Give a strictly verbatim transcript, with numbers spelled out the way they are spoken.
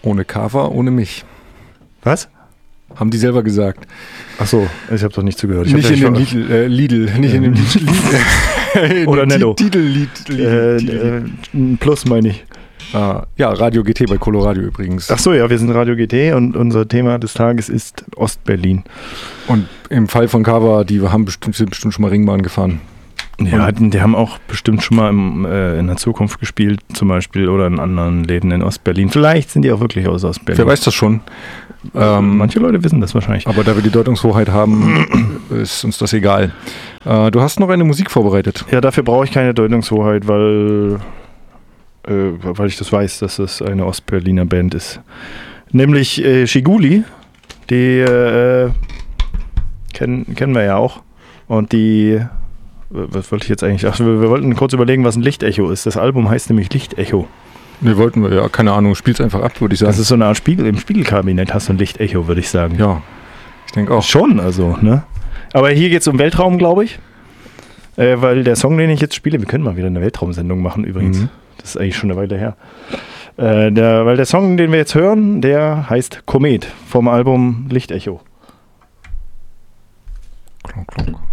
Ohne Carver, ohne mich. Was? Haben die selber gesagt. Ach so, ich habe doch nicht zugehört. Ich nicht hab in ja dem Lidl, äh, Lidl, nicht in dem Lidl. Oder Netto. Lidl, Äh, äh, ein Plus meine ich. Ah, ja, Radio G T bei Coloradio übrigens. Ach so, ja, wir sind Radio G T und unser Thema des Tages ist Ostberlin. Und im Fall von Carver, die haben bestimmt, sind bestimmt schon mal Ringbahn gefahren. Ja, und die haben auch bestimmt schon mal im, äh, in der Zukunft gespielt, zum Beispiel, oder in anderen Läden in Ostberlin. Vielleicht sind die auch wirklich aus Ostberlin. Wer weiß das schon. Ähm, Manche Leute wissen das wahrscheinlich. Aber da wir die Deutungshoheit haben, ist uns das egal. Äh, du hast noch eine Musik vorbereitet. Ja, dafür brauche ich keine Deutungshoheit, weil, äh, weil ich das weiß, dass das eine Ostberliner Band ist. Nämlich äh, Schiguli, die äh, kennen, kennen wir ja auch. Und die, was wollte ich jetzt eigentlich, ach, wir, wir wollten kurz überlegen, was ein Lichtecho ist. Das Album heißt nämlich Lichtecho. Ne, wollten wir, ja, keine Ahnung, spiel's einfach ab, würde ich sagen. Das ist so eine Art Spiegel, im Spiegelkabinett hast du ein Lichtecho, würde ich sagen. Ja, ich denke auch. Schon, also, ne? Aber hier geht es um Weltraum, glaube ich. Äh, weil der Song, den ich jetzt spiele, wir können mal wieder eine Weltraumsendung machen übrigens. Mhm. Das ist eigentlich schon eine Weile her. Äh, der, weil der Song, den wir jetzt hören, der heißt Komet vom Album Lichtecho. Klonk, klonk.